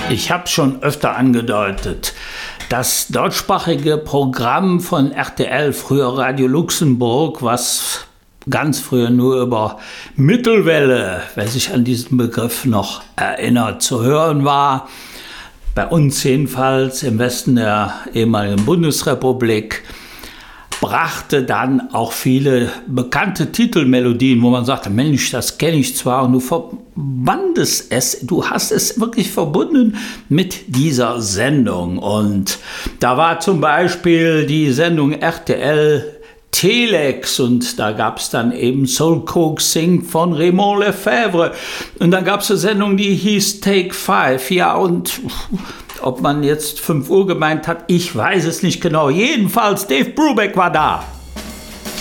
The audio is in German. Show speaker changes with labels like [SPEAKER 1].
[SPEAKER 1] Ich habe schon öfter angedeutet, das deutschsprachige Programm von RTL, früher Radio Luxemburg, was ganz früher nur über Mittelwelle, wer sich an diesen Begriff noch erinnert, zu hören war, bei uns jedenfalls im Westen der ehemaligen Bundesrepublik, brachte dann auch viele bekannte Titelmelodien, wo man sagte, Mensch, das kenne ich zwar, und du verbandest es, du hast es wirklich verbunden mit dieser Sendung. Und da war zum Beispiel die Sendung RTL Telex und da gab es dann eben Soul Coaxing von Raymond Lefebvre. Und dann gab es eine Sendung, die hieß Take 5. Ja, und ob man jetzt 5 Uhr gemeint hat, ich weiß es nicht genau. Jedenfalls, Dave Brubeck war da.